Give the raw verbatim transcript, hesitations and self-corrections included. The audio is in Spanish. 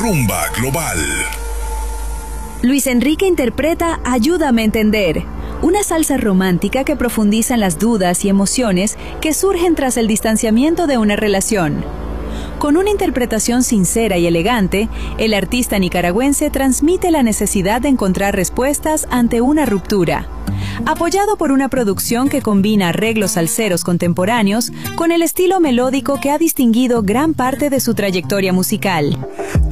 Rumba Global. Luis Enrique interpreta Ayúdame a entender, una salsa romántica que profundiza en las dudas y emociones que surgen tras el distanciamiento de una relación. Con una interpretación sincera y elegante, el artista nicaragüense transmite la necesidad de encontrar respuestas ante una ruptura. Apoyado por una producción que combina arreglos salseros contemporáneos con el estilo melódico que ha distinguido gran parte de su trayectoria musical.